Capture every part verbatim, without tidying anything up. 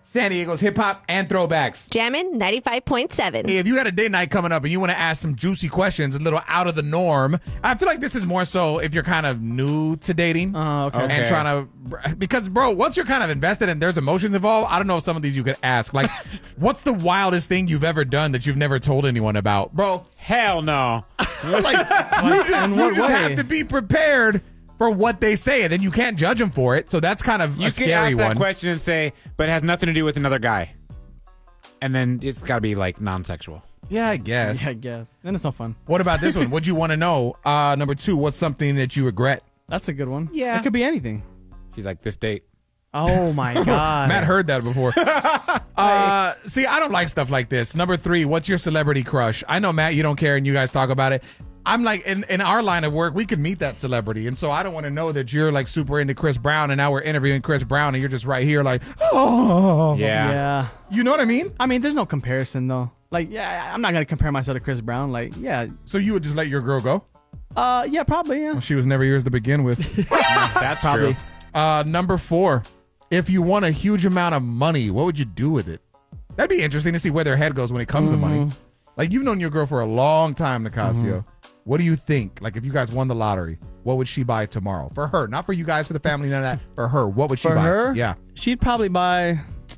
San Diego's hip hop and throwbacks. Jammin' ninety-five point seven. Hey, if you got a date night coming up and you want to ask some juicy questions, a little out of the norm, I feel like this is more so if you're kind of new to dating. Oh, okay. And Okay. trying to, because bro, once you're kind of invested and there's emotions involved, I don't know if some of these you could ask. Like, what's the wildest thing you've ever done that you've never told anyone about, bro? Hell no. Like, you just, in you what just way? have to be prepared for what they say, and then you can't judge them for it. So that's kind of You a can scary ask that one. question and say, but it has nothing to do with another guy. And then it's got to be like non-sexual. Yeah, I guess. Yeah, I guess. Then it's no fun. What about this one? Would you want to know? Uh, number two, what's something that you regret? That's a good one. Yeah. It could be anything. She's like, this date. Oh, my God. Matt heard that before. uh, see, I don't like stuff like this. Number three, what's your celebrity crush? I know, Matt, you don't care and you guys talk about it. I'm like, in, in our line of work, we could meet that celebrity. And so I don't want to know that you're like super into Chris Brown and now we're interviewing Chris Brown and you're just right here like, oh. Yeah. Yeah. You know what I mean? I mean, there's no comparison, though. Like, yeah, I'm not going to compare myself to Chris Brown. Like, yeah. So you would just let your girl go? Uh, yeah, probably, yeah. She was never yours to begin with. That's Probably. true. Uh, number four, if you won a huge amount of money, what would you do with it? That'd be interesting to see where their head goes when it comes Mm-hmm. to money. Like, you've known your girl for a long time, Nicasio. Mm-hmm. What do you think? Like, if you guys won the lottery, what would she buy tomorrow? For her, not for you guys, for the family, none of that. For her, what would she For buy? her? Yeah. She'd probably buy...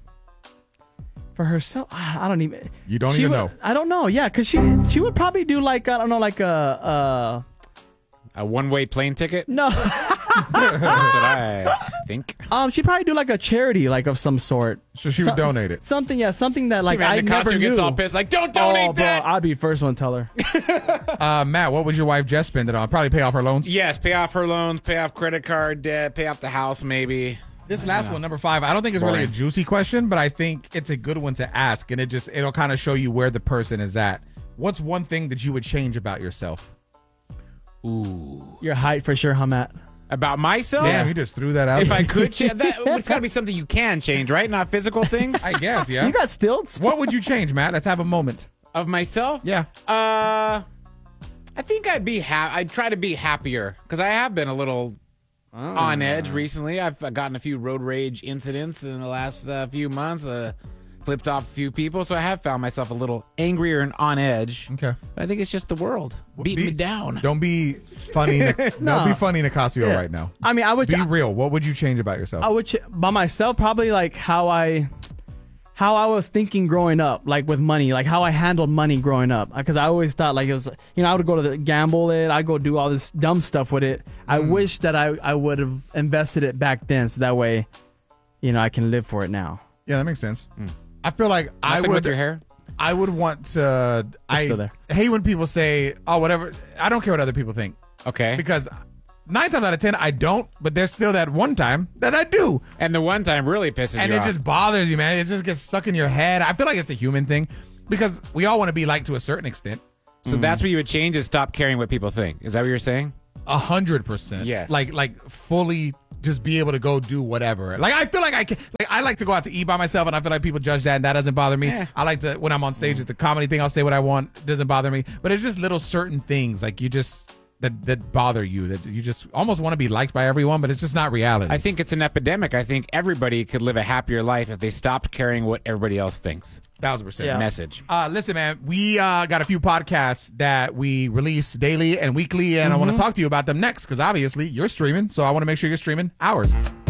For herself? I I don't even... You don't she even would- know. I don't know, yeah, because she, she would probably do like, I don't know, like a... Uh, A one-way plane ticket? no. That's what I think. um, She'd probably do like a charity, like of some sort. So she would So- donate it. Something, yeah, something that like Man, I never Nicasio knew. gets all pissed like, don't donate oh, bro, that! I'd be first one to tell her. Uh, Matt, what would your wife Jess spend it on? Probably pay off her loans? Yes, pay off her loans, pay off credit card debt, pay off the house maybe. This last one, number five, I don't think it's really a Boring. juicy question, but I think it's a good one to ask, and it just it'll kind of show you where the person is at. What's one thing that you would change about yourself? Ooh. Your height for sure, huh, Matt? About myself? Damn, you just threw that out. If there. I could change that, it's got to be something you can change, right? Not physical things. I guess, yeah. You got stilts? What would you change, Matt? Let's have a moment. Of myself? Yeah. Uh, I think I'd be ha- I'd try to be happier because I have been a little on edge recently. I've uh, gotten a few road rage incidents in the last uh, few months. Uh, flipped off a few people, so I have found myself a little angrier and on edge. Okay. But I think it's just the world beating Be- me down. Don't be funny. Don't No. be funny, Nicasio, Yeah. right now. I mean, I would. Be I, real. What would you change about yourself? I would ch- by myself probably like how I, how I was thinking growing up, like with money, like how I handled money growing up. Because I always thought like it was, you know, I would go to the gamble it, I go do all this dumb stuff with it. I Mm. wish that I I would have invested it back then, so that way, you know, I can live for it now. Yeah, that makes sense. I feel like I Nothing would. with your hair? I would want to. I still there. hate when people say, "Oh, whatever." I don't care what other people think Okay. because nine times out of ten I don't. But there's still that one time that I do, And the one time really pisses and you it off. just bothers you, man. It just gets stuck in your head. I feel like it's a human thing because we all want to be liked to a certain extent. So that's what you would change is stop caring what people think. Is that what you're saying? A hundred percent. Yes. Like like fully just be able to go do whatever. Like I feel like I can like I like to go out to eat by myself and I feel like people judge that and that doesn't bother me. Eh. I like to when I'm on stage at the comedy thing, I'll say what I want. It doesn't bother me. But it's just little certain things like you just that that bother you that you just almost want to be liked by everyone, but it's just not reality. I think it's an epidemic. I think everybody could live a happier life if they stopped caring what everybody else thinks. Thousand percent. Yeah. Message. Uh, listen, man, we uh, got a few podcasts that we release daily and weekly, and I want to talk to you about them next because obviously you're streaming, so I want to make sure you're streaming ours.